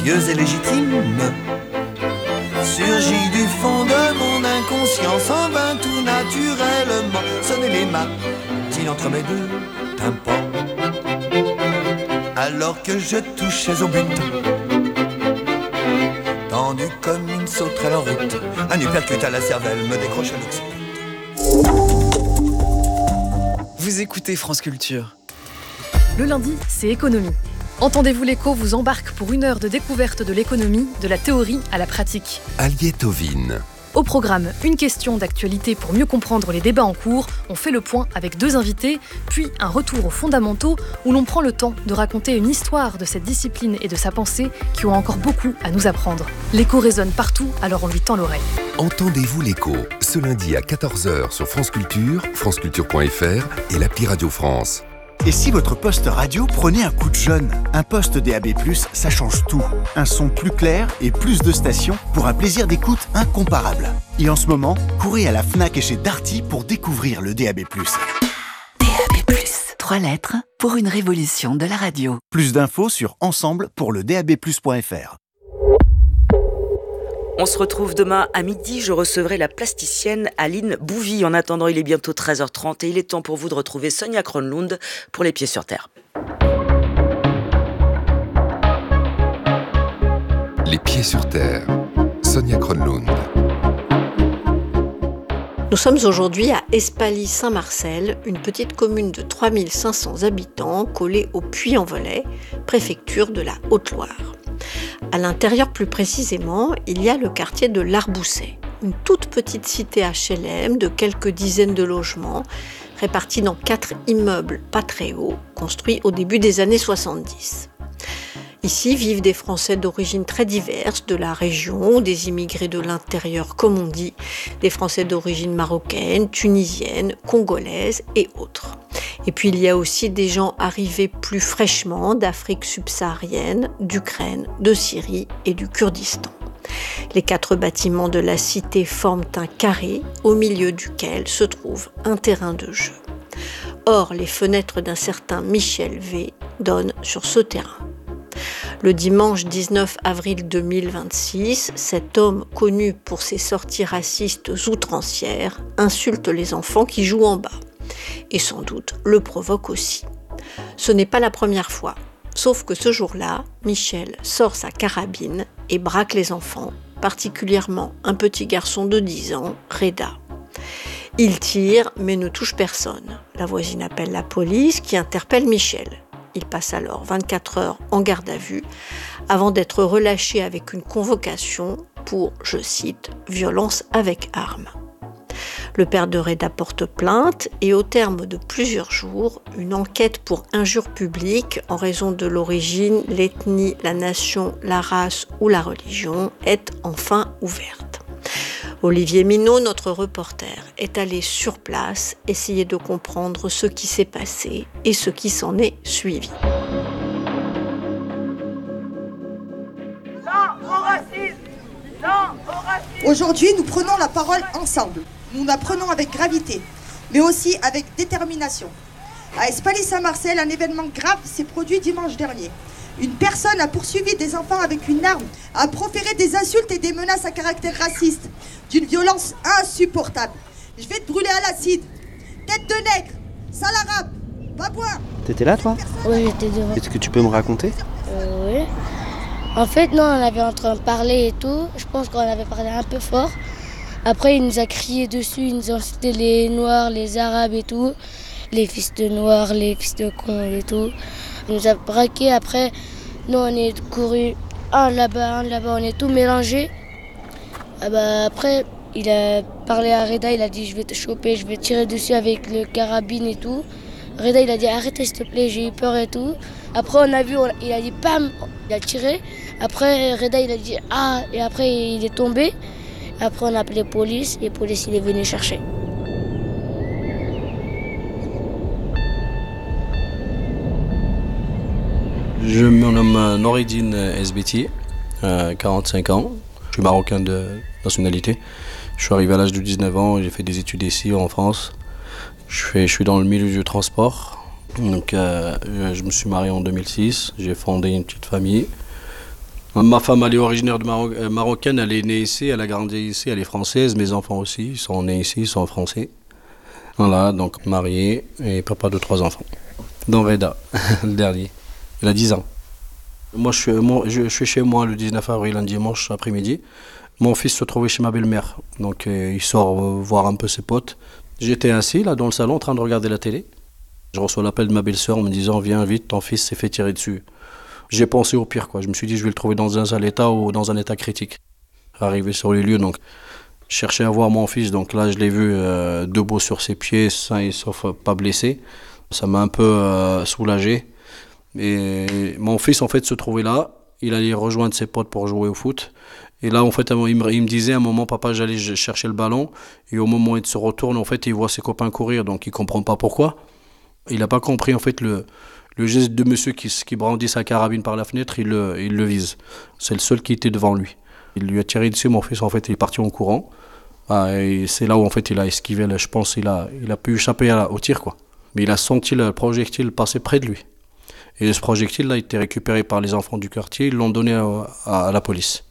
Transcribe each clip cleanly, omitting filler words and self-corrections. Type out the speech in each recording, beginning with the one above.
Et légitime surgit du fond de mon inconscience en vain tout naturellement sonner les matines entre mes deux tympans alors que je touchais au but tendu comme une sauterelle en route un uppercut à la cervelle me décroche à l'occiput. Vous écoutez France Culture. Le lundi, c'est économie. Entendez-vous l'écho vous embarque pour 1 heure de découverte de l'économie, de la théorie à la pratique. Aliette Ovine. Au programme, une question d'actualité pour mieux comprendre les débats en cours. On fait le point avec 2 invités, puis un retour aux fondamentaux où l'on prend le temps de raconter une histoire de cette discipline et de sa pensée qui ont encore beaucoup à nous apprendre. L'écho résonne partout, alors on lui tend l'oreille. Entendez-vous l'écho, ce lundi à 14h sur France Culture, franceculture.fr et l'appli Radio France. Et si votre poste radio prenait un coup de jeune ? Un poste DAB+, ça change tout. Un son plus clair et plus de stations pour un plaisir d'écoute incomparable. Et en ce moment, courez à la Fnac et chez Darty pour découvrir le DAB+. DAB+, 3 lettres pour une révolution de la radio. Plus d'infos sur ensemble pour le DABplus.fr. On se retrouve demain à midi, je recevrai la plasticienne Aline Bouvy. En attendant, il est bientôt 13h30 et il est temps pour vous de retrouver Sonia Kronlund pour Les Pieds sur Terre. Les Pieds sur Terre, Sonia Kronlund. Nous sommes aujourd'hui à Espaly-Saint-Marcel, une petite commune de 3500 habitants collée au Puy-en-Velay, préfecture de la Haute-Loire. À l'intérieur plus précisément, il y a le quartier de l'Arbousset, une toute petite cité HLM de quelques dizaines de logements, répartis dans 4 immeubles pas très hauts, construits au début des années 70. Ici vivent des Français d'origine très diverses de la région, des immigrés de l'intérieur comme on dit, des Français d'origine marocaine, tunisienne, congolaise et autres. Et puis il y a aussi des gens arrivés plus fraîchement d'Afrique subsaharienne, d'Ukraine, de Syrie et du Kurdistan. Les 4 bâtiments de la cité forment un carré au milieu duquel se trouve un terrain de jeu. Or, les fenêtres d'un certain Michel V donnent sur ce terrain. Le dimanche 19 avril 2026, cet homme connu pour ses sorties racistes outrancières insulte les enfants qui jouent en bas. Et sans doute le provoque aussi. Ce n'est pas la première fois, sauf que ce jour-là, Michel sort sa carabine et braque les enfants, particulièrement un petit garçon de 10 ans, Reda. Il tire mais ne touche personne. La voisine appelle la police qui interpelle Michel. Il passe alors 24 heures en garde à vue avant d'être relâché avec une convocation pour, je cite, « violence avec arme ». Le père de Reda porte plainte et au terme de plusieurs jours, une enquête pour injure publique en raison de l'origine, l'ethnie, la nation, la race ou la religion est enfin ouverte. Olivier Minot, notre reporter, est allé sur place essayer de comprendre ce qui s'est passé et ce qui s'en est suivi. Aujourd'hui, nous prenons la parole ensemble. Nous la prenons avec gravité, mais aussi avec détermination. À Espaly-Saint-Marcel, un événement grave s'est produit dimanche dernier. Une personne a poursuivi des enfants avec une arme, a proféré des insultes et des menaces à caractère raciste, d'une violence insupportable. Je vais te brûler à l'acide. Tête de nègre, sale arabe, babouin. T'étais là, toi ? Oui, j'étais devant. Est-ce que tu peux me raconter ? Oui. En fait, non, on avait en train de parler et tout. Je pense qu'on avait parlé un peu fort. Après, il nous a crié dessus, il nous a cité les Noirs, les Arabes et tout. Les fils de Noirs, les fils de cons et tout. Il nous a braqué. Après, nous, on est couru un là-bas, on est tout mélangé. Après, il a parlé à Reda, il a dit « je vais te choper, je vais tirer dessus avec le carabine et tout ». Reda, il a dit « arrête s'il te plaît, j'ai eu peur et tout ». Après, on a vu, il a dit « bam », il a tiré. Après, Reda, il a dit « ah », et après, il est tombé. Après, on a appelé la police, et la police, il est venu chercher. Je me nomme Noureddine Esbeti, 45 ans. Je suis marocain de nationalité. Je suis arrivé à l'âge de 19 ans, j'ai fait des études ici en France. Je suis dans le milieu du transport. Donc, je me suis marié en 2006, j'ai fondé une petite famille Ma femme, elle est originaire de marocaine, elle est née ici, elle a grandi ici, elle est française. Mes enfants aussi, ils sont nés ici, ils sont français. Voilà, donc marié et papa de 3 enfants. Dont Reda, le dernier. Il a 10 ans. Moi, je suis chez moi le 19 avril, un dimanche après-midi. Mon fils se trouvait chez ma belle-mère, donc il sort voir un peu ses potes. J'étais assis là dans le salon en train de regarder la télé. Je reçois l'appel de ma belle-sœur en me disant « Viens vite, ton fils s'est fait tirer dessus ». J'ai pensé au pire, quoi. Je me suis dit je vais le trouver dans un sale état ou dans un état critique. Arrivé sur les lieux, donc je cherchais à voir mon fils, donc là je l'ai vu debout sur ses pieds, sain et sauf pas blessé. Ça m'a un peu soulagé. Et mon fils en fait se trouvait là, il allait rejoindre ses potes pour jouer au foot. Et là, en fait, il me disait à un moment, papa, j'allais chercher le ballon. Et au moment où il se retourne, en fait, il voit ses copains courir, donc il ne comprend pas pourquoi. Il n'a pas compris, en fait, le geste de monsieur qui brandit sa carabine par la fenêtre, il le vise. C'est le seul qui était devant lui. Il lui a tiré dessus, mon fils, en fait, il est parti en courant. Et c'est là où, en fait, il a esquivé, je pense, il a pu échapper au tir, quoi. Mais il a senti le projectile passer près de lui. Et ce projectile-là a été récupéré par les enfants du quartier, ils l'ont donné à la police.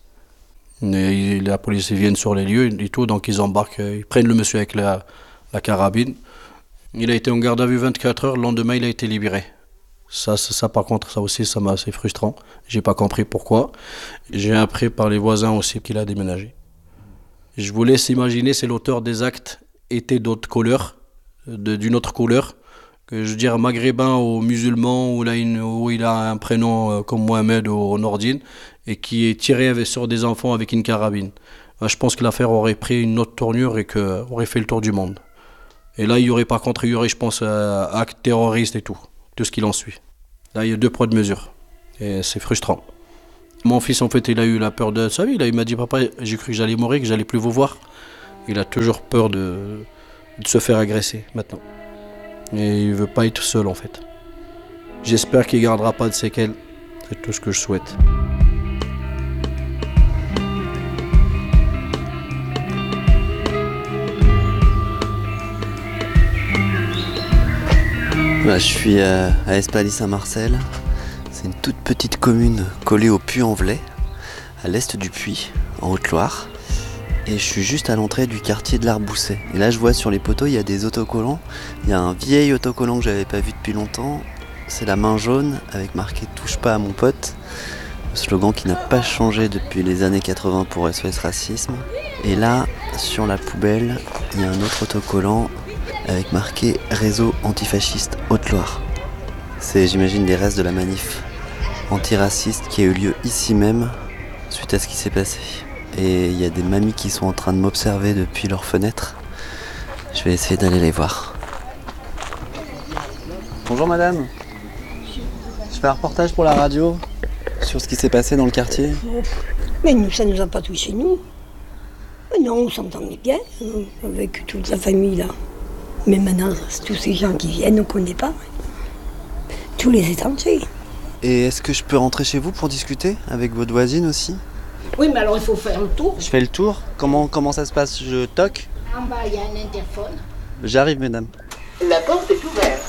Et la police, ils viennent sur les lieux et tout, donc ils embarquent, ils prennent le monsieur avec la carabine. Il a été en garde à vue 24 heures, le lendemain il a été libéré. Ça par contre, ça aussi, ça m'a assez frustrant. J'ai pas compris pourquoi. J'ai appris par les voisins aussi qu'il a déménagé. Je vous laisse imaginer si l'auteur des actes était d'autre couleur, d'une autre couleur, que je veux dire maghrébin ou musulman, où il a un prénom comme Mohamed ou Nordine, et qui est tiré sur des enfants avec une carabine. Je pense que l'affaire aurait pris une autre tournure et aurait fait le tour du monde. Et là, il y aurait, je pense, acte terroriste et tout ce qu'il en suit. Là, il y a 2 poids de mesure. Et c'est frustrant. Mon fils, en fait, il a eu la peur de sa vie. Il m'a dit, papa, j'ai cru que j'allais mourir, que j'allais plus vous voir. Il a toujours peur de se faire agresser maintenant. Et il veut pas être seul, en fait. J'espère qu'il gardera pas de séquelles. C'est tout ce que je souhaite. Je suis à Espaly-Saint-Marcel. C'est une toute petite commune collée au Puy-en-Velay, à l'est du Puy, en Haute-Loire. Et je suis juste à l'entrée du quartier de l'Arbousset. Et là, je vois sur les poteaux, il y a des autocollants. Il y a un vieil autocollant que j'avais pas vu depuis longtemps. C'est la main jaune avec marqué « Touche pas à mon pote ». Le slogan qui n'a pas changé depuis les années 80 pour SOS Racisme. Et là, sur la poubelle, il y a un autre autocollant avec marqué « Réseau antifasciste Haute-Loire ». C'est, j'imagine, les restes de la manif antiraciste qui a eu lieu ici même, suite à ce qui s'est passé. Et il y a des mamies qui sont en train de m'observer depuis leur fenêtre. Je vais essayer d'aller les voir. Bonjour madame. Je fais un reportage pour la radio sur ce qui s'est passé dans le quartier. Mais nous, ça nous a pas touché, nous. Non, on s'entendait bien avec toute la famille là. Mais maintenant, c'est tous ces gens qui viennent, on ne connaît pas. Tous les étrangers. Et est-ce que je peux rentrer chez vous pour discuter avec votre voisine aussi ? Oui, mais alors il faut faire le tour. Je fais le tour ? Comment ça se passe ? Je toque ? En bas, il y a un interphone. J'arrive, mesdames. La porte est ouverte.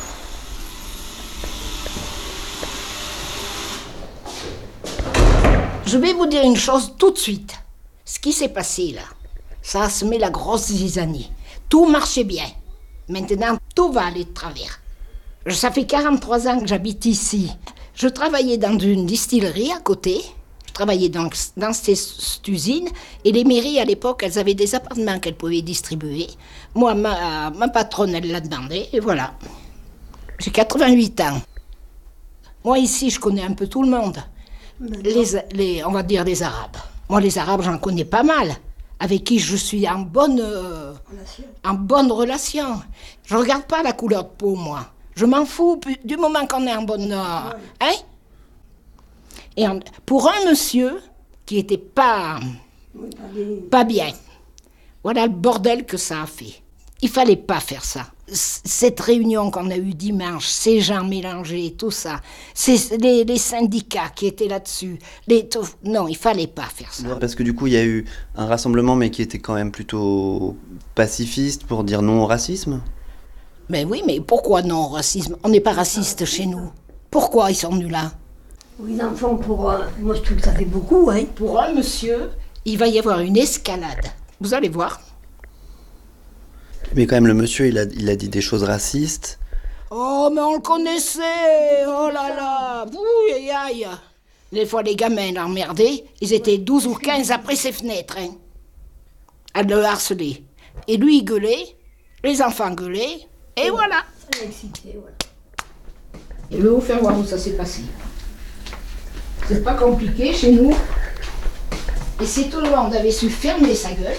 Je vais vous dire une chose tout de suite. Ce qui s'est passé là, ça a semé la grosse zizanie. Tout marchait bien. Maintenant, tout va aller de travers. Ça fait 43 ans que j'habite ici. Je travaillais dans une distillerie à côté. Je travaillais dans cette usine. Et les mairies, à l'époque, elles avaient des appartements qu'elles pouvaient distribuer. Moi, ma patronne, elle l'a demandé. Et voilà. J'ai 88 ans. Moi, ici, je connais un peu tout le monde. On va dire les Arabes. Moi, les Arabes, j'en connais pas mal. Avec qui je suis en bonne relation. Je regarde pas la couleur de peau, moi. Je m'en fous du moment qu'on est en bonne... Hein? Et pour un monsieur qui était pas bien, voilà le bordel que ça a fait. Il fallait pas faire ça. Cette réunion qu'on a eue dimanche, ces gens mélangés, tout ça, c'est les syndicats qui étaient là-dessus. Non, il fallait pas faire ça. Parce que du coup, il y a eu un rassemblement, mais qui était quand même plutôt pacifiste pour dire non au racisme. Mais oui, mais pourquoi non au racisme ? On n'est pas raciste chez nous. Pourquoi ils sont venus là ? Oui, enfants, moi je trouve que ça fait beaucoup, hein. Pour un monsieur, il va y avoir une escalade. Vous allez voir. Mais quand même, le monsieur, il a dit des choses racistes. Oh, mais on le connaissait. Oh là là. Ouh, aïe, aïe. Des fois, les gamins l'emmerdaient. Ils étaient 12 ou 15 après ses fenêtres, hein, à le harceler. Et lui, il gueulait. Les enfants gueulaient. Et voilà. Ça l'a excité, voilà. Et je vais vous faire voir où ça s'est passé. C'est pas compliqué chez nous. Et si tout le monde avait su fermer sa gueule,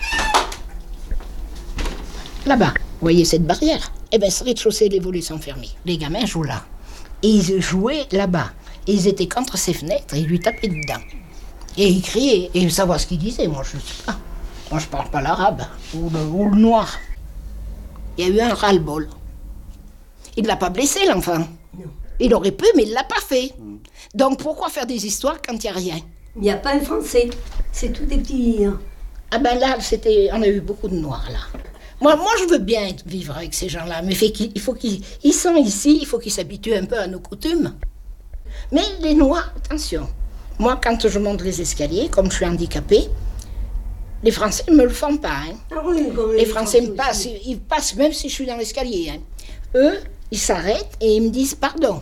là-bas, vous voyez cette barrière? Eh bien, ce rez-de-chaussée, les volets sont fermés. Les gamins jouent là. Et ils jouaient là-bas. Et ils étaient contre ses fenêtres et ils lui tapaient dedans. Et ils criaient. Et savoir ce qu'ils disaient, moi je ne sais pas. Moi je parle pas l'arabe ou le noir. Il y a eu un ras-le-bol. Il ne l'a pas blessé, l'enfant. Non. Il aurait pu, mais il ne l'a pas fait. Donc pourquoi faire des histoires quand il n'y a rien? Il n'y a pas un Français. C'est tout des petits... Ah ben là, on a eu beaucoup de noirs, là. Moi, je veux bien vivre avec ces gens-là, mais il faut qu'ils sont ici, il faut qu'ils s'habituent un peu à nos coutumes. Mais les noirs, attention. Moi, quand je monte les escaliers, comme je suis handicapée, les Français ne me le font pas. Hein. Ah oui, les Français me passent, ils passent même si je suis dans l'escalier. Hein. Eux, ils s'arrêtent et ils me disent pardon.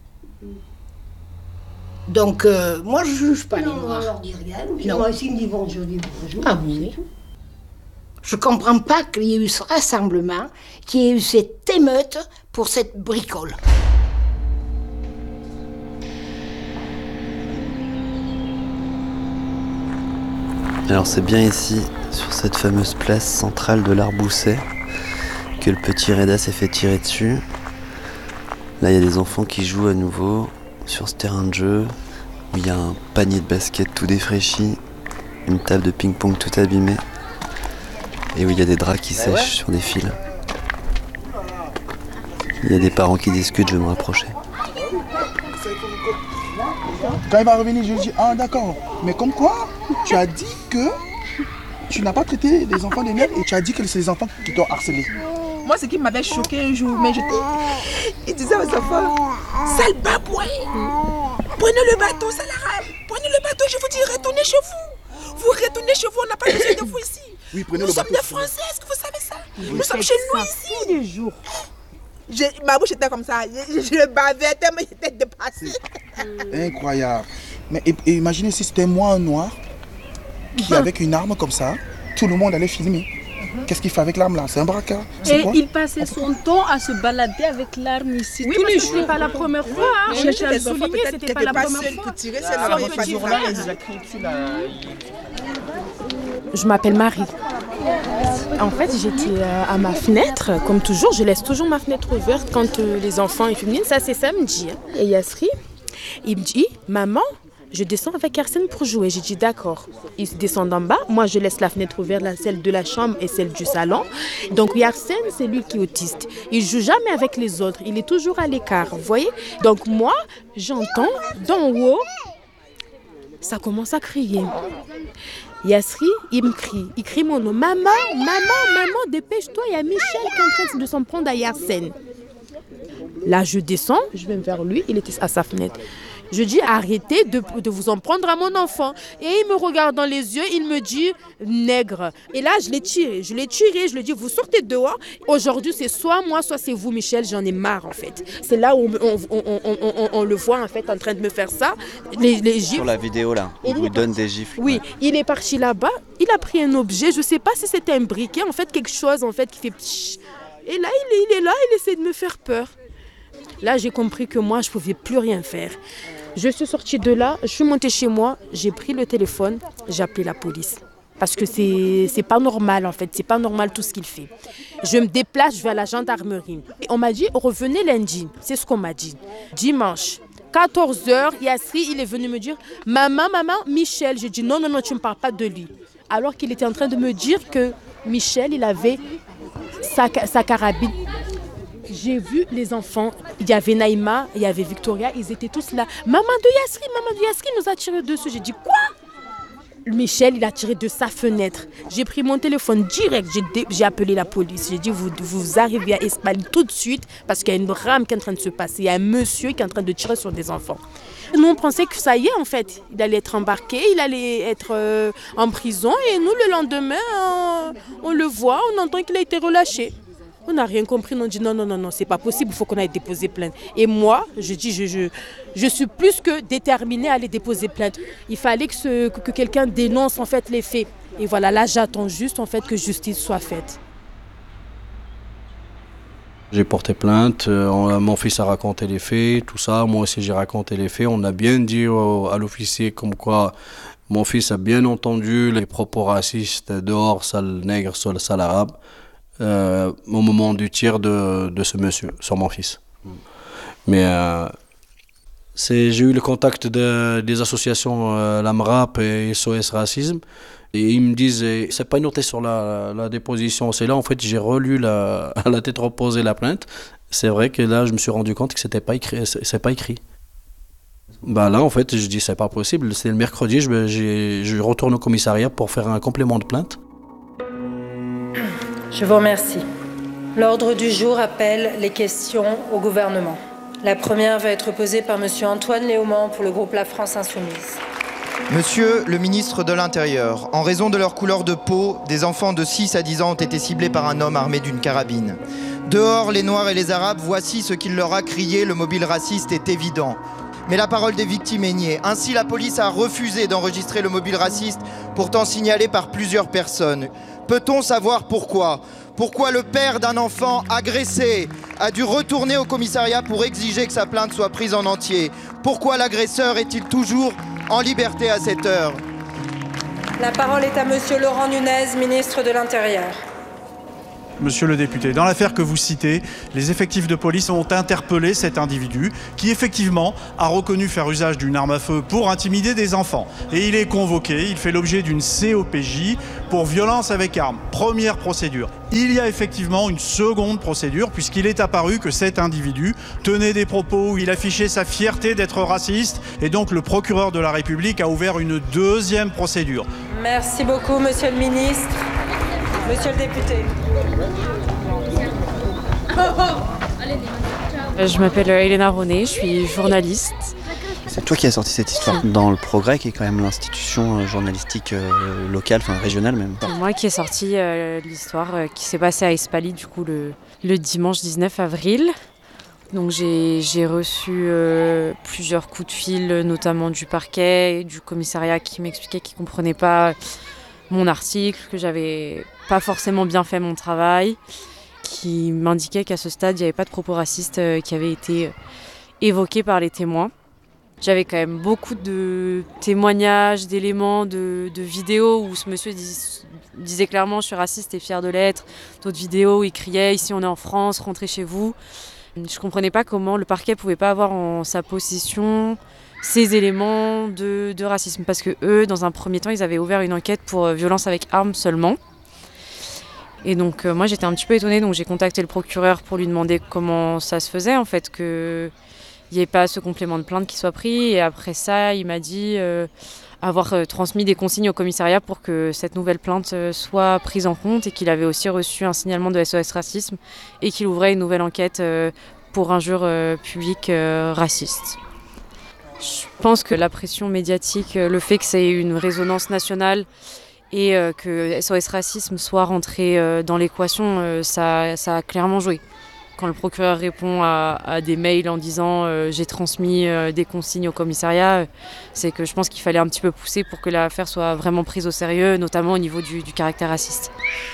Donc, moi, je ne juge pas les noirs. Non, on leur dit rien. Non. Moi aussi, ils me disent bonjour, je dis bonjour. Ah oui. Je ne comprends pas qu'il y ait eu ce rassemblement, qu'il y ait eu cette émeute pour cette bricole. Alors c'est bien ici, sur cette fameuse place centrale de l'Arbousset, que le petit Reda s'est fait tirer dessus. Là il y a des enfants qui jouent à nouveau sur ce terrain de jeu, où il y a un panier de basket tout défraîchi, une table de ping-pong tout abîmée, et où il y a des draps qui sèchent sur des fils. Il y a des parents qui discutent, je vais me rapprocher. Quand il va revenir, je lui dis, ah d'accord, mais comme quoi, tu as dit que tu n'as pas traité les enfants des nègres et tu as dit que c'est les enfants qui t'ont harcelé. Moi, ce qui m'avait choqué un jour, mais il disait aux enfants, sale babouin, prenez le bateau, sale arabe, prenez le bateau, je vous dis, retournez chez vous. Vous retournez chez vous, on n'a pas besoin de vous ici. Oui, prenez nous le sommes bateau. des Français, est-ce que vous savez ça? Oui, nous sommes chez nous ici. Tous les jours. Ma bouche était comme ça, je bavais tellement j'étais dépassée. Incroyable. Mais imaginez si c'était moi un noir qui avec une arme comme ça, tout le monde allait filmer. Qu'est-ce qu'il fait avec l'arme là? C'est un braquard. Et quoi? Il passait son temps à se balader avec l'arme ici. Oui, tous les jours. C'était pas la première fois. Je tiens à le souligner, c'était pas la première fois. Je m'appelle Marie. En fait, j'étais à ma fenêtre, comme toujours. Je laisse toujours ma fenêtre ouverte quand les enfants ils fument. Ça, c'est samedi. Et Yasri, il me dit, maman, je descends avec Arsène pour jouer. J'ai dit d'accord. Ils descendent en bas. Moi, je laisse la fenêtre ouverte, celle de la chambre et celle du salon. Donc, Arsène, c'est lui qui est autiste. Il ne joue jamais avec les autres. Il est toujours à l'écart, vous voyez? Donc, moi, j'entends d'en haut, ça commence à crier. Yasri, il me crie. Il crie mon nom. Maman, maman, dépêche-toi. Il y a Michel qui est en train de s'en prendre à Arsène. Là, je descends. Je vais vers lui. Il était à sa fenêtre. Je dis arrêtez de vous en prendre à mon enfant. Et il me regarde dans les yeux, il me dit nègre. Et là, je l'ai tiré, je lui dis vous sortez dehors. Aujourd'hui, c'est soit moi, soit c'est vous, Michel, j'en ai marre en fait. C'est là où on le voit en fait en train de me faire ça. Les gifles. Sur la vidéo là, il vous donne des gifles. Oui, il est parti là-bas, il a pris un objet, je ne sais pas si c'était un briquet, en fait quelque chose en fait qui fait pshh. Et là, il est là, il essaie de me faire peur. Là, j'ai compris que moi, je ne pouvais plus rien faire. Je suis sortie de là, je suis montée chez moi, j'ai pris le téléphone, j'ai appelé la police. Parce que c'est pas normal en fait, c'est pas normal tout ce qu'il fait. Je me déplace, je vais à la gendarmerie. Et on m'a dit, revenez lundi, c'est ce qu'on m'a dit. Dimanche, 14h, Yasri, il est venu me dire, maman, Michel. J'ai dit, non, tu ne me parles pas de lui. Alors qu'il était en train de me dire que Michel, il avait sa carabine. J'ai vu les enfants, il y avait Naïma, il y avait Victoria, ils étaient tous là. Maman de Yasri nous a tiré dessus. J'ai dit quoi? Michel, il a tiré de sa fenêtre. J'ai pris mon téléphone direct, j'ai appelé la police. J'ai dit, vous arrivez à Espali tout de suite parce qu'il y a une drame qui est en train de se passer. Il y a un monsieur qui est en train de tirer sur des enfants. Nous, on pensait que ça y est, en fait. Il allait être embarqué, il allait être en prison. Et nous, le lendemain, on le voit, on entend qu'il a été relâché. On n'a rien compris, on dit non, c'est pas possible, il faut qu'on aille déposer plainte. Et moi, je dis, je suis plus que déterminée à aller déposer plainte. Il fallait que quelqu'un dénonce en fait les faits. Et voilà, là j'attends juste en fait que justice soit faite. J'ai porté plainte, mon fils a raconté les faits, tout ça, moi aussi j'ai raconté les faits. On a bien dit à l'officier comme quoi mon fils a bien entendu les propos racistes, dehors, sale nègre, sale arabe. Au moment du tir de ce monsieur sur mon fils. Mais j'ai eu le contact des associations l'AMRAP et SOS Racisme et ils me disent c'est pas noté sur la déposition, c'est là en fait j'ai relu à la tête reposée la plainte. C'est vrai que là je me suis rendu compte que c'est pas écrit. Bah là en fait je dis c'est pas possible, c'est le mercredi, je retourne au commissariat pour faire un complément de plainte. Je vous remercie. L'ordre du jour appelle les questions au gouvernement. La première va être posée par M. Antoine Léaumont pour le groupe La France Insoumise. Monsieur le ministre de l'Intérieur, en raison de leur couleur de peau, des enfants de 6 à 10 ans ont été ciblés par un homme armé d'une carabine. Dehors, les Noirs et les Arabes, voici ce qu'il leur a crié, le mobile raciste est évident. Mais la parole des victimes est niée. Ainsi, la police a refusé d'enregistrer le mobile raciste, pourtant signalé par plusieurs personnes. Peut-on savoir pourquoi ? Pourquoi le père d'un enfant agressé a dû retourner au commissariat pour exiger que sa plainte soit prise en entier ? Pourquoi l'agresseur est-il toujours en liberté à cette heure ? La parole est à Monsieur Laurent Nunez, ministre de l'Intérieur. Monsieur le député, dans l'affaire que vous citez, les effectifs de police ont interpellé cet individu qui effectivement a reconnu faire usage d'une arme à feu pour intimider des enfants. Et il est convoqué, il fait l'objet d'une COPJ pour violence avec arme. Première procédure. Il y a effectivement une seconde procédure puisqu'il est apparu que cet individu tenait des propos où il affichait sa fierté d'être raciste et donc le procureur de la République a ouvert une deuxième procédure. Merci beaucoup, Monsieur le ministre. Monsieur le député. Je m'appelle Elena Ronet, je suis journaliste. C'est toi qui as sorti cette histoire dans Le Progrès, qui est quand même l'institution journalistique locale, enfin régionale même. C'est moi qui ai sorti l'histoire qui s'est passée à Espali, du coup, le dimanche 19 avril. Donc j'ai reçu plusieurs coups de fil, notamment du parquet, du commissariat qui m'expliquait qu'ils ne comprenaient pas mon article, que j'avais pas forcément bien fait mon travail, qui m'indiquait qu'à ce stade, il n'y avait pas de propos racistes qui avaient été évoqués par les témoins. J'avais quand même beaucoup de témoignages, d'éléments, de vidéos où ce monsieur disait clairement « je suis raciste et fier de l'être ». D'autres vidéos où il criait « ici on est en France, rentrez chez vous ». Je ne comprenais pas comment le parquet ne pouvait pas avoir en sa possession ces éléments de racisme. Parce que eux, dans un premier temps, ils avaient ouvert une enquête pour violence avec arme seulement. Et donc moi j'étais un petit peu étonnée, donc j'ai contacté le procureur pour lui demander comment ça se faisait en fait, qu'il n'y ait pas ce complément de plainte qui soit pris. Et après ça, il m'a dit avoir transmis des consignes au commissariat pour que cette nouvelle plainte soit prise en compte et qu'il avait aussi reçu un signalement de SOS Racisme et qu'il ouvrait une nouvelle enquête pour injure publique raciste. Je pense que la pression médiatique, le fait que ça ait une résonance nationale et que SOS Racisme soit rentré dans l'équation, ça a clairement joué. Quand le procureur répond à des mails en disant j'ai transmis des consignes au commissariat, c'est que je pense qu'il fallait un petit peu pousser pour que l'affaire soit vraiment prise au sérieux, notamment au niveau du caractère raciste.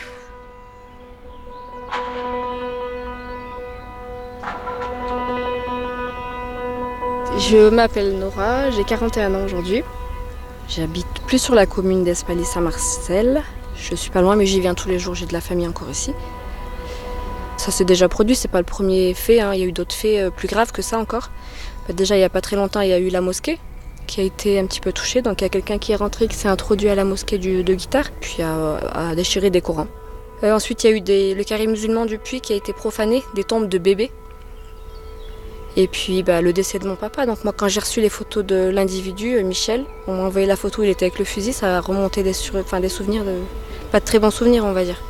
Je m'appelle Nora, j'ai 41 ans aujourd'hui. J'habite plus sur la commune d'Espaly-Saint-Marcel. Je suis pas loin mais j'y viens tous les jours, j'ai de la famille encore ici. Ça s'est déjà produit, c'est pas le premier fait, hein. Il y a eu d'autres faits plus graves que ça encore. Déjà il n'y a pas très longtemps, il y a eu la mosquée qui a été un petit peu touchée. Donc il y a quelqu'un qui est rentré, qui s'est introduit à la mosquée de guitare, puis a déchiré des Corans. Ensuite il y a eu le carré musulman du Puy qui a été profané, des tombes de bébés. Et puis le décès de mon papa. Donc moi, quand j'ai reçu les photos de l'individu, Michel, on m'a envoyé la photo où il était avec le fusil, ça a remonté des souvenirs, pas de très bons souvenirs, on va dire.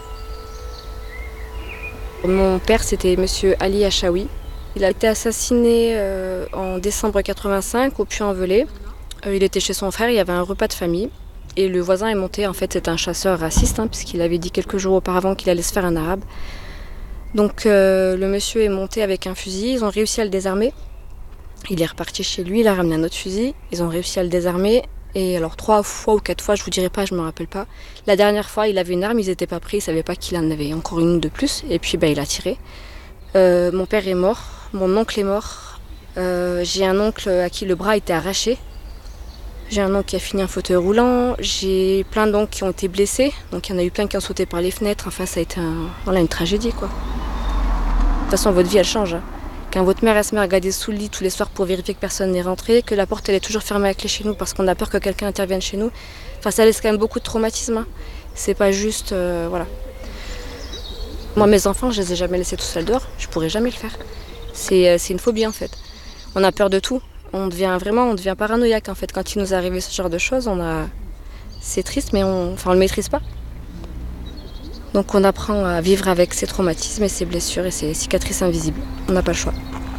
Mon père, c'était monsieur Ali Achaoui. Il a été assassiné en décembre 85 au Puy-en-Velay. Il était chez son frère, il y avait un repas de famille. Et le voisin est monté, en fait c'est un chasseur raciste, puisqu'il avait dit quelques jours auparavant qu'il allait se faire un arabe. Donc le monsieur est monté avec un fusil, ils ont réussi à le désarmer. Il est reparti chez lui, il a ramené un autre fusil, ils ont réussi à le désarmer. Et alors 3 fois ou 4 fois, je vous dirai pas, je me rappelle pas. La dernière fois, il avait une arme, ils étaient pas pris, ils savaient pas qu'il en avait encore une de plus. Et puis il a tiré. Mon père est mort, mon oncle est mort. J'ai un oncle à qui le bras était arraché. J'ai un oncle qui a fini en fauteuil roulant. J'ai plein d'oncles qui ont été blessés. Donc il y en a eu plein qui ont sauté par les fenêtres. Enfin, ça a été une tragédie, quoi. De toute façon, votre vie, elle change. Quand votre mère, elle se met à regarder sous le lit tous les soirs pour vérifier que personne n'est rentré, que la porte, elle est toujours fermée à clé chez nous parce qu'on a peur que quelqu'un intervienne chez nous. Enfin, ça laisse quand même beaucoup de traumatisme. C'est pas juste... voilà. Moi, mes enfants, je les ai jamais laissés tout seuls dehors. Je pourrais jamais le faire. C'est une phobie, en fait. On a peur de tout. On devient paranoïaque, en fait. Quand il nous est arrivé ce genre de choses, c'est triste, mais on le maîtrise pas. Donc on apprend à vivre avec ces traumatismes et ces blessures et ces cicatrices invisibles. On n'a pas le choix.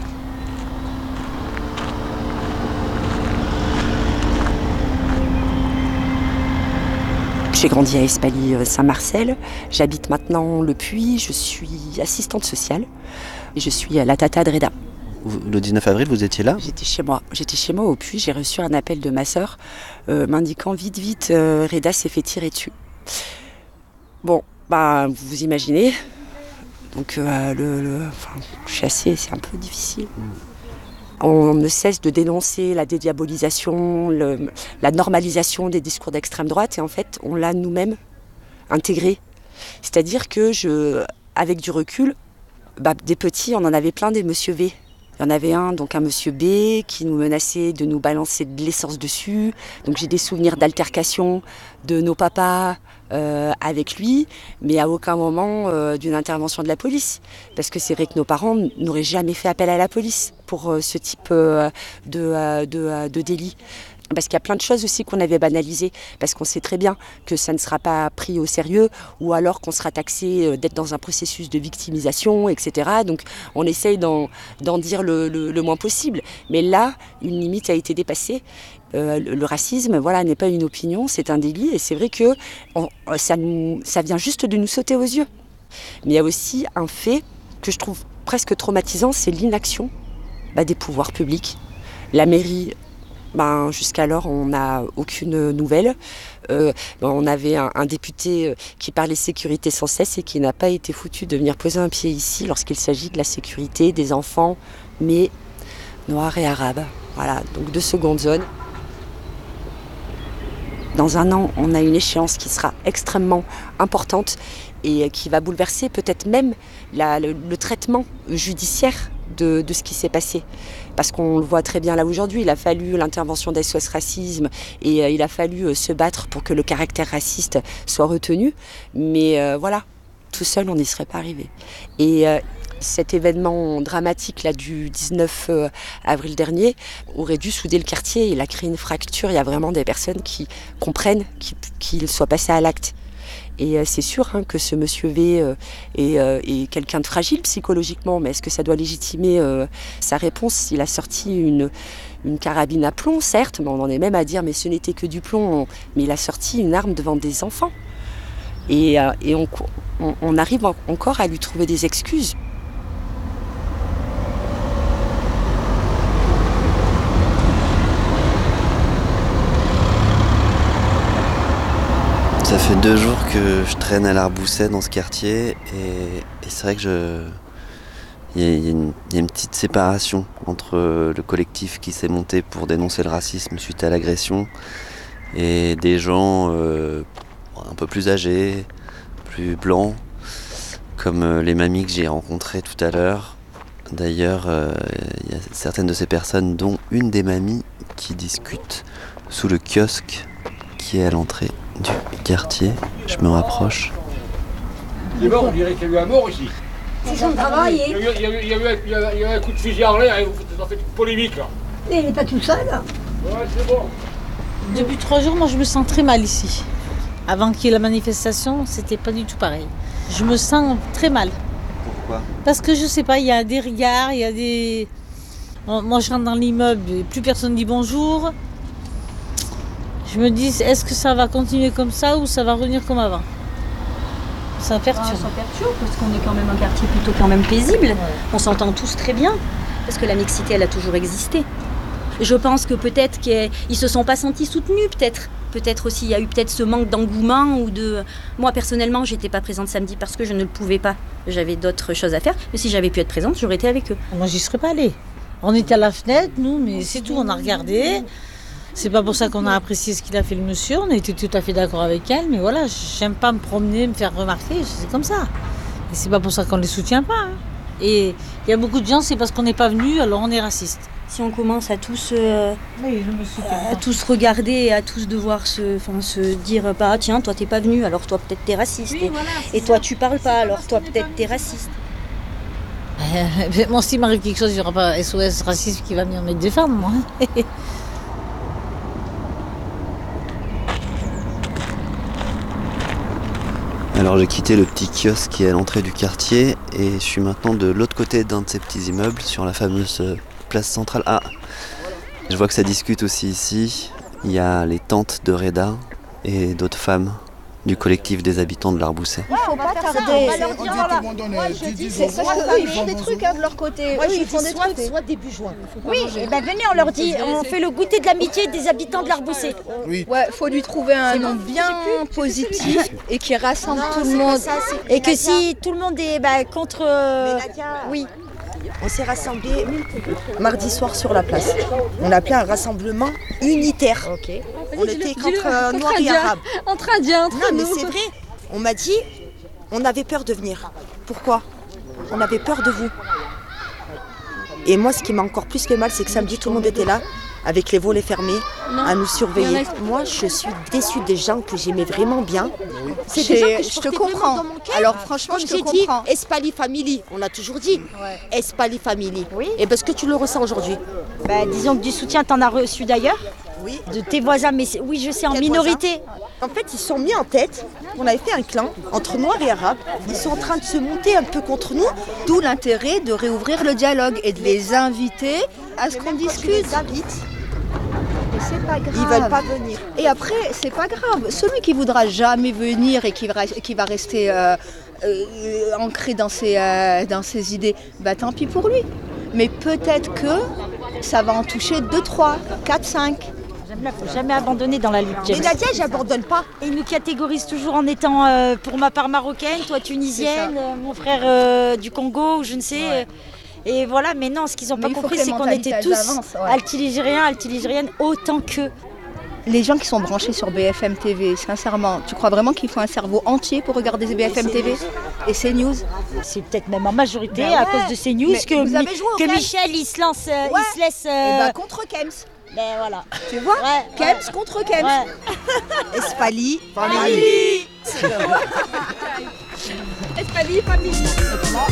J'ai grandi à Espaly-Saint-Marcel. J'habite maintenant le Puy. Je suis assistante sociale. Et je suis la tata de Reda. Le 19 avril, vous étiez là ? J'étais chez moi au Puy. J'ai reçu un appel de ma sœur m'indiquant vite, Reda s'est fait tirer dessus. Bon. Vous imaginez, donc je suis assez, c'est un peu difficile. On ne cesse de dénoncer la dédiabolisation, la normalisation des discours d'extrême droite et en fait on l'a nous-mêmes intégré. C'est-à-dire que avec du recul, des petits, on en avait plein des monsieur V. Il y en avait un monsieur B, qui nous menaçait de nous balancer de l'essence dessus. Donc j'ai des souvenirs d'altercation de nos papas avec lui, mais à aucun moment d'une intervention de la police. Parce que c'est vrai que nos parents n'auraient jamais fait appel à la police pour ce type de délit. Parce qu'il y a plein de choses aussi qu'on avait banalisées, parce qu'on sait très bien que ça ne sera pas pris au sérieux, ou alors qu'on sera taxé d'être dans un processus de victimisation, etc. Donc on essaye d'en dire le moins possible. Mais là, une limite a été dépassée. Le racisme, n'est pas une opinion, c'est un délit, et c'est vrai que ça vient juste de nous sauter aux yeux. Mais il y a aussi un fait que je trouve presque traumatisant, c'est l'inaction des pouvoirs publics. La mairie... jusqu'alors, on n'a aucune nouvelle. On avait un député qui parlait sécurité sans cesse et qui n'a pas été foutu de venir poser un pied ici lorsqu'il s'agit de la sécurité des enfants, mais noirs et arabes. Voilà, donc de seconde zone. Dans un an, on a une échéance qui sera extrêmement importante et qui va bouleverser peut-être même le traitement judiciaire de ce qui s'est passé. Parce qu'on le voit très bien là aujourd'hui, il a fallu l'intervention d'SOS Racisme et il a fallu se battre pour que le caractère raciste soit retenu. Mais tout seul, on n'y serait pas arrivé. Et cet événement dramatique là, du 19 avril dernier aurait dû souder le quartier. Il a créé une fracture. Il y a vraiment des personnes qui comprennent qu'il soit passé à l'acte. Et c'est sûr que ce monsieur V est quelqu'un de fragile psychologiquement, mais est-ce que ça doit légitimer sa réponse ? Il a sorti une carabine à plomb, certes, mais on en est même à dire mais ce n'était que du plomb. Mais il a sorti une arme devant des enfants. Et on arrive encore à lui trouver des excuses. Ça fait 2 jours que je traîne à l'Arbousset dans ce quartier et c'est vrai que il y a une petite séparation entre le collectif qui s'est monté pour dénoncer le racisme suite à l'agression et des gens un peu plus âgés, plus blancs, comme les mamies que j'ai rencontrées tout à l'heure. D'ailleurs, il y a certaines de ces personnes, dont une des mamies, qui discutent sous le kiosque qui est à l'entrée du quartier. Je me rapproche. C'est bon, on dirait qu'il y a eu un mort ici. C'est son travail. Il y a eu un coup de fusil en l'air et vous faites une polémique là. Mais il n'est pas tout seul. Ouais, c'est bon. Depuis 3 jours, moi je me sens très mal ici. Avant qu'il y ait la manifestation, c'était pas du tout pareil. Je me sens très mal. Pourquoi? Parce que je sais pas, il y a des regards, il y a des... Moi je rentre dans l'immeuble et plus personne dit bonjour. Je me dis, est-ce que ça va continuer comme ça ou ça va revenir comme avant? Ça perturbe. Ça perturbe parce qu'on est quand même un quartier plutôt quand même paisible. Ouais. On s'entend tous très bien parce que la mixité, elle a toujours existé. Je pense que peut-être qu'ils se sont pas sentis soutenus, peut-être. Peut-être aussi, il y a eu peut-être ce manque d'engouement ou de... Moi, personnellement, j'étais pas présente samedi parce que je ne le pouvais pas. J'avais d'autres choses à faire. Mais si j'avais pu être présente, j'aurais été avec eux. Moi, j'y serais pas allée. On était à la fenêtre, nous, mais c'est tout. On a regardé. C'est pas pour ça qu'on a apprécié ce qu'il a fait le monsieur. On a été tout à fait d'accord avec elle. Mais voilà, j'aime pas me promener, me faire remarquer. C'est comme ça. Et c'est pas pour ça qu'on les soutient pas. Hein. Et il y a beaucoup de gens, c'est parce qu'on n'est pas venus, alors on est raciste. Si on commence à tous, à tous regarder, à tous devoir se dire bah tiens, toi t'es pas venu, alors toi peut-être t'es raciste. Oui, voilà, et toi tu parles pas, alors toi peut-être t'es raciste. Moi, s'il m'arrive quelque chose, il n'y aura pas SOS Racisme qui va venir me défendre, moi. Alors j'ai quitté le petit kiosque qui est à l'entrée du quartier et je suis maintenant de l'autre côté d'un de ces petits immeubles sur la fameuse place centrale. Ah, je vois que ça discute aussi ici. Il y a les tantes de Reda et d'autres femmes du collectif des habitants de l'Arbousset. Il faut pas tarder. On va leur dire voilà. Moi je dis c'est ça, ils font des trucs de leur côté. Moi ils font des trucs soit début juin. Oui, et ben venez, on leur dit, on fait le goûter de l'amitié des habitants de l'Arbousset. Oui. Ouais, faut lui trouver un nom bien positif et qui rassemble tout le monde. Et que si tout le monde est contre oui. On s'est rassemblés mardi soir sur la place. On a appelé un rassemblement unitaire. Okay. On était contre noirs et arabes. Entre indiens, entre nous. Non, mais c'est vrai. On m'a dit, on avait peur de venir. Pourquoi? On avait peur de vous. Et moi, ce qui m'a encore plus fait mal, c'est que samedi, tout le monde était là, avec les volets fermés, à nous surveiller. Moi, je suis déçue des gens que j'aimais vraiment bien. C'est des gens que je te comprends. Dans mon cœur. Alors franchement, je te comprends. Dit Espali Family, on l'a toujours dit. Ouais. Espali Family. Oui. Et parce que tu le ressens aujourd'hui. Disons que du soutien, t'en as reçu d'ailleurs. Oui. De tes voisins, mais oui, je sais, en minorité. En fait, ils se sont mis en tête. On avait fait un clan entre noirs et arabes. Ils sont en train de se monter un peu contre nous. D'où l'intérêt de réouvrir le dialogue et de les inviter à ce qu'on discute. Les invite. C'est pas grave. Ils veulent pas venir. Et après, c'est pas grave. Celui qui voudra jamais venir et qui va rester ancré dans ses idées, tant pis pour lui. Mais peut-être que ça va en toucher 2, 3, 4, 5. Il ne faut jamais abandonner dans la lutte. Mais Nadia, j'abandonne pas. Et ils nous catégorisent toujours en étant, pour ma part, marocaine, toi tunisienne, mon frère du Congo, ou je ne sais. Ouais. Et voilà, mais non, ce qu'ils n'ont pas compris, c'est qu'on était tous altigériennes autant qu'eux. Les gens qui sont branchés sur BFM TV, sincèrement, tu crois vraiment qu'il faut un cerveau entier pour regarder BFM TV et CNews? C'est peut-être même en majorité à cause de CNews que Michel il se lance, il se laisse... contre Kems. Ben voilà. Tu vois, Kems contre Kems. Ouais. Espali Family. Espali Family.